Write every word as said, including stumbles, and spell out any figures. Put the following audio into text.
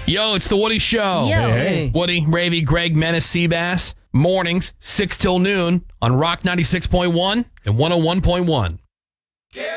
Yo, it's the Woody Show. Yo. Hey, hey. Woody, Ravy, Greg, Menace, Seabass. Mornings, six till noon on Rock ninety-six point one and one oh one point one.